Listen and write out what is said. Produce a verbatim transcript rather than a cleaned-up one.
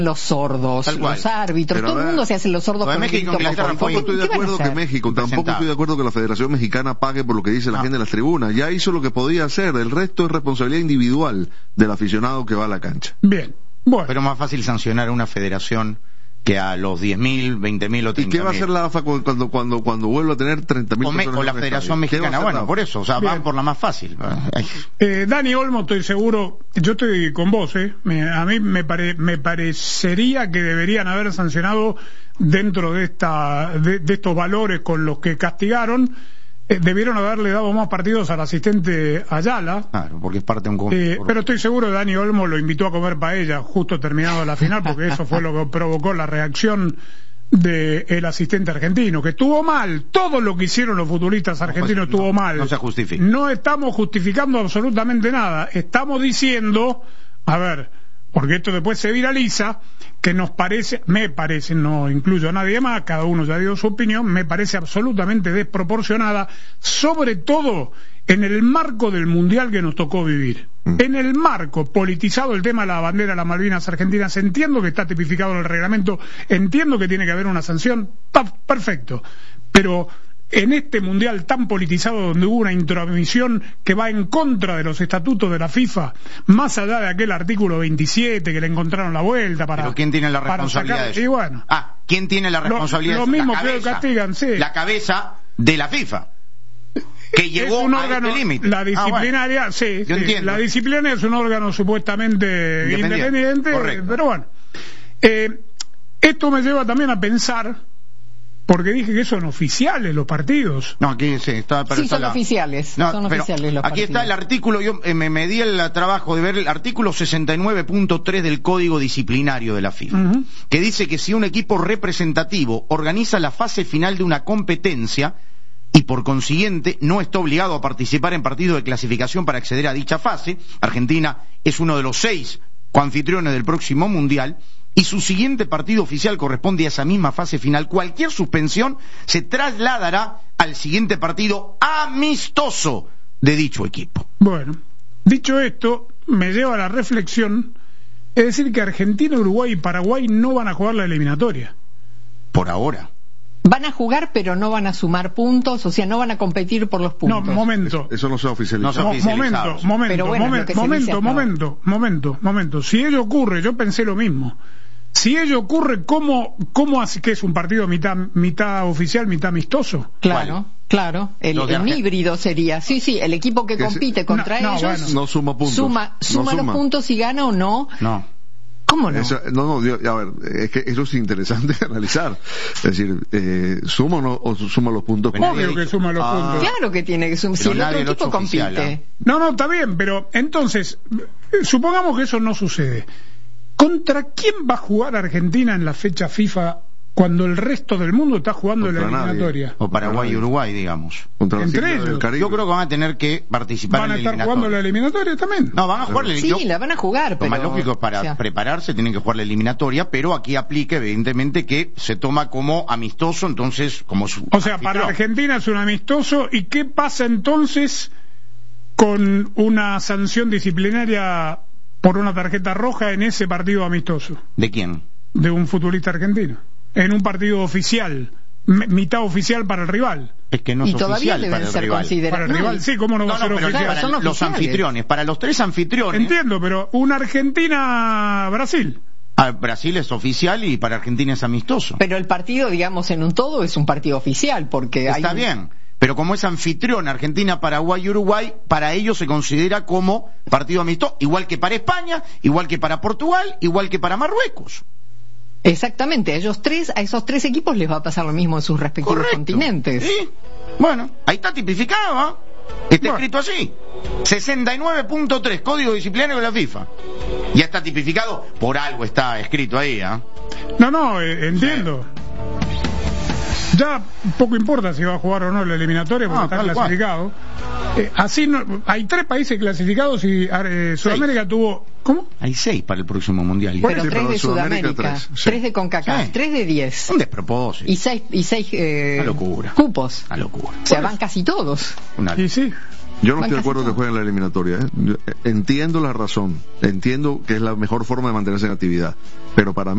los sordos, los árbitros, pero todo el mundo se hace los sordos con México. Tampoco estoy de acuerdo que México, tampoco estoy de acuerdo que la Federación Mexicana pague por lo que dice la no. gente en las tribunas. Ya hizo lo que podía hacer, el resto es responsabilidad individual del aficionado que va a la cancha. Bien, bueno. Pero más fácil sancionar a una federación que a los diez mil, veinte mil o treinta mil. ¿Y qué va a hacer la A F A cuando cuando cuando vuelva a tener treinta mil personas? O la Federación Mexicana, bueno, por eso, o sea, Bien. van por la más fácil. Eh, Dani Olmo, estoy seguro, yo estoy con vos, eh. Me, a mí me, pare, me parecería que deberían haber sancionado dentro de esta de, de estos valores con los que castigaron. Eh, debieron haberle dado más partidos al asistente Ayala. Claro, porque es parte de un... Eh, pero estoy seguro que Dani Olmo lo invitó a comer paella justo terminado la final, porque eso fue lo que provocó la reacción del asistente argentino, que estuvo mal. Todo lo que hicieron los futbolistas argentinos no, pues, estuvo no, mal. No se justifica. No estamos justificando absolutamente nada. Estamos diciendo, a ver, porque esto después se viraliza, que nos parece, me parece, no incluyo a nadie más, cada uno ya dio su opinión, me parece absolutamente desproporcionada, sobre todo en el marco del mundial que nos tocó vivir. Mm. En el marco politizado el tema de la bandera de las Malvinas Argentinas, entiendo que está tipificado en el reglamento, entiendo que tiene que haber una sanción, está perfecto, pero en este mundial tan politizado, donde hubo una intromisión que va en contra de los estatutos de la FIFA, más allá de aquel artículo veintisiete que le encontraron la vuelta para... ¿Pero quién tiene la responsabilidad sacar, de eso? Y bueno, ah, ¿quién tiene la responsabilidad lo, de eso? Lo mismo la que cabeza, castigan, sí. La cabeza de la FIFA, que llegó es un a órgano, este límite. La disciplinaria, ah, bueno. sí, Yo sí. entiendo. La disciplinaria es un órgano supuestamente independiente, independiente pero bueno. Eh, esto me lleva también a pensar... Porque dije que son oficiales los partidos. No, aquí sí, está... Pero sí, está son la... oficiales. No, son pero oficiales los aquí partidos. está el artículo, yo eh, me, me di el trabajo de ver el artículo sesenta y nueve punto tres del Código Disciplinario de la FIFA, uh-huh. que dice que si un equipo representativo organiza la fase final de una competencia y por consiguiente no está obligado a participar en partidos de clasificación para acceder a dicha fase, Argentina es uno de los seis coanfitriones del próximo Mundial, y su siguiente partido oficial corresponde a esa misma fase final, cualquier suspensión se trasladará al siguiente partido amistoso de dicho equipo. Bueno, dicho esto, me lleva a la reflexión, es decir que Argentina, Uruguay y Paraguay no van a jugar la eliminatoria. Por ahora. Van a jugar, pero no van a sumar puntos, o sea, no van a competir por los puntos. No, momento. Eso no se ha oficializado. No se ha oficializado. Momento, momento, pero bueno, momento, momento, momento, momento, momento. Si ello ocurre, yo pensé lo mismo. Si ello ocurre, ¿cómo, cómo hace que es un partido mitad, mitad oficial, mitad amistoso? Claro, ¿Cuál? claro. El, el híbrido sería. Sí, sí, el equipo que compite contra no, no, ellos bueno. no suma puntos. Suma, suma no los suma. puntos si gana o no. No. ¿Cómo no? Eso, no, no, yo, a ver, es que eso es interesante analizar. Es decir, eh, ¿suma o no o suma los puntos? Obvio que suma los ah, puntos. Claro que tiene que sumar. Si el otro equipo compite. Oficial, ¿eh? No, no, está bien, pero entonces, supongamos que eso no sucede. ¿Contra quién va a jugar Argentina en la fecha FIFA cuando el resto del mundo está jugando en la eliminatoria? Nadie. O Paraguay y Uruguay, digamos. Contra Entre ellos. Yo creo que van a tener que participar ¿Van a en la estar jugando la eliminatoria también? No, van a jugar la eliminatoria. Sí, la van a jugar, pero... Lo más lógico es para o sea... prepararse, tienen que jugar la eliminatoria, pero aquí aplica evidentemente que se toma como amistoso, entonces como su... O sea, para Argentina es un amistoso, ¿y qué pasa entonces con una sanción disciplinaria por una tarjeta roja en ese partido amistoso? ¿De quién? De un futbolista argentino. En un partido oficial, mitad oficial para el rival. Es que no es y todavía oficial deben para el ser rival. considerados. Para el rival, sí, ¿cómo no, no va a ser no, pero oficial? para son los oficiales. anfitriones, para los tres anfitriones. Entiendo, pero una Argentina-Brasil. Ah, Brasil es oficial y para Argentina es amistoso. Pero el partido, digamos, en un todo es un partido oficial, porque Está hay... bien, pero como es anfitrión Argentina, Paraguay y Uruguay, para ellos se considera como partido amistoso, igual que para España, igual que para Portugal, igual que para Marruecos. Exactamente, a ellos tres, a esos tres equipos les va a pasar lo mismo en sus respectivos Correcto. continentes. Sí. Bueno, ahí está tipificado, ¿eh? Está bueno. escrito así. sesenta y nueve punto tres, Código Disciplinario de la FIFA. Ya está tipificado, por algo está escrito ahí, ¿eh? No, no, eh, entiendo. Ya poco importa si va a jugar o no la eliminatoria porque Ah, está tal clasificado. Eh, así no, hay tres países clasificados y eh, Sudamérica tuvo... ¿Cómo? Hay seis para el próximo Mundial. Pero Sí, tres pero de Sudamérica, Sudamérica, tres, tres, sí. de CONCACAF, Sí. tres de diez. Un despropósito. Y seis, y seis eh, Una locura. cupos. Una locura. O sea, van casi todos. Una... Y sí. Yo no Van estoy de casi acuerdo que todos. jueguen la eliminatoria. ¿eh? Yo, eh, entiendo la razón, entiendo que es la mejor forma de mantenerse en actividad, pero para mí